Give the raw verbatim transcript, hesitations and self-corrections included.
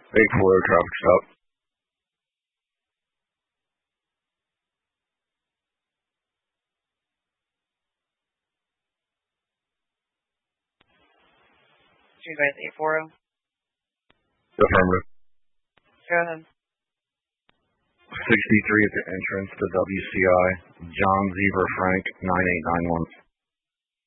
eight four zero traffic stop. Streetwise eight four zero. Affirmative. Go ahead. sixty-three at the entrance to W C I. John Zebra Frank nine eight nine one.